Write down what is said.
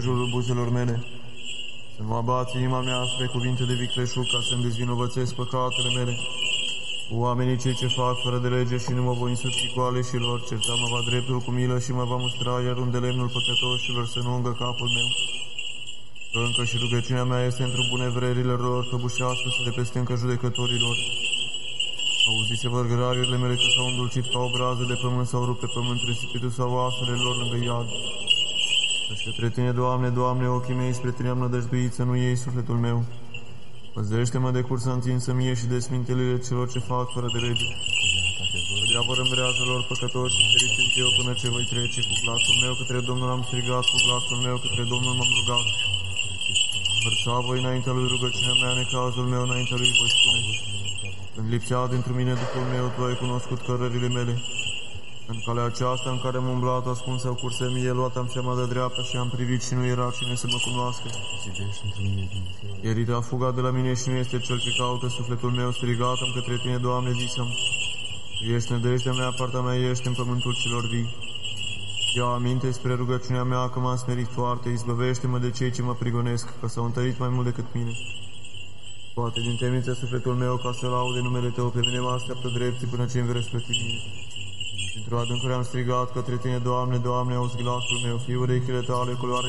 jurul buzelor mele. Să nu abați inima mea spre cuvinte de vicleșug, ca să-mi dezvinovățesc păcatele mele. Oamenii cei ce fac fără de lege și nu mă voi însuți cu aleșilor, certa mă va dreptul cu milă și mă va mustra, iar unde lemnul păcătoșilor să nu ungă capul meu. Că încă și rugăciunea mea este într-un bune vrerile lor, căbușească-se de pe stâncă judecătorilor. Auziți vărgărariurile mele că s-au îndulcit ca o brază de pământ, sau rupt pe pământ risipitul sau oasele lor lângă iad. Căci către Tine, Doamne, Doamne, ochii mei spre Tine am nădăjduit, să nu iei sufletul meu. Păzește-mă de cursa întinsă mie și de smintelile celor ce fac fără de lege. Că diavol îmbrează lor păcătoși și fericit eu până ce voi trece. Cu glasul meu către Domnul am strigat, cu glasul meu către Domnul m-am rugat. Vărsa voi înaintea lui rugăciunea mea, necazul meu înaintea lui voi spune. Când lipsea dintr-un mine Duhul meu, Tu ai cunoscut cărările mele. În calea aceasta în care am umblat, ascuns sau curse mie, luat am seama de dreapta și am privit și nu era cine să mă cunoască. Ierita fuga de la mine și nu este cel ce caută sufletul meu, strigat-am către Tine, Doamne, zis-am. Ești nădejdea mea, partea mea ești în pământul celor vii. Ia aminte spre rugăciunea mea că m-am smerit foarte, izbăvește-mă de cei ce mă prigonesc, că s-au întărit mai mult decât mine. Poate din temniță sufletul meu ca să laude numele Tău, pe mine mă așteaptă drepții până ce îmi vei răsplăti mie. Dintr-o adâncuri am strigat către Tine, Doamne, Doamne, auzi glasul meu, fii urechile Tale, culoare